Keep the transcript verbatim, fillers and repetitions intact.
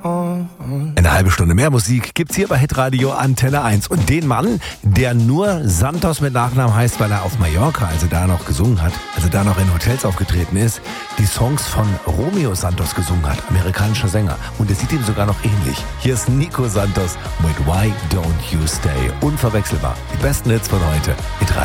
Eine halbe Stunde mehr Musik gibt's hier bei Hitradio Antenne eins. Und den Mann, der nur Santos mit Nachnamen heißt, weil er auf Mallorca, also da noch gesungen hat, also da noch in Hotels aufgetreten ist, die Songs von Romeo Santos gesungen hat, amerikanischer Sänger. Und er sieht ihm sogar noch ähnlich. Hier ist Nico Santos mit Why Don't You Stay. Unverwechselbar. Die besten Hits von heute. Hitradio